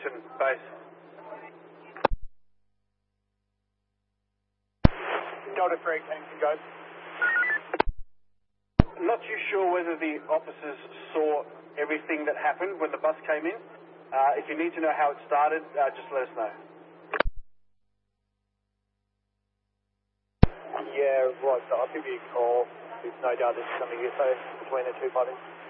Wellington base. Delta 3, Kennington, go. Not too sure whether the officers saw everything that happened when the bus came in. If you need to know how it started, just let us know. Yeah, right, so I'll give you a call. There's no doubt there's something here, so between the two parties.